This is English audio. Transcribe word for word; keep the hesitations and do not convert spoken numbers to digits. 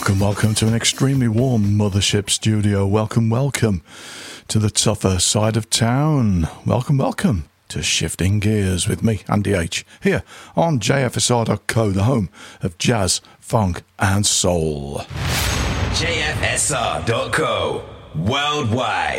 Welcome, welcome to an extremely warm Mothership studio. Welcome, welcome to the tougher side of town. Welcome, welcome to Shifting Gears with me, Andy H, here on J F S R dot co, the home of jazz, funk and soul. J F S R dot co, worldwide.